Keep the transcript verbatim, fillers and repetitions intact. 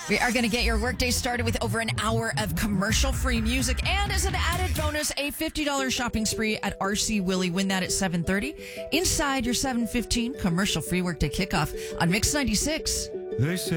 We are going to get your workday started with over an hour of commercial-free music, and as an added bonus, a fifty dollars shopping spree at R C Willey. Win that at seven thirty. Inside your seven fifteen commercial-free workday kickoff on Mix ninety-six. They say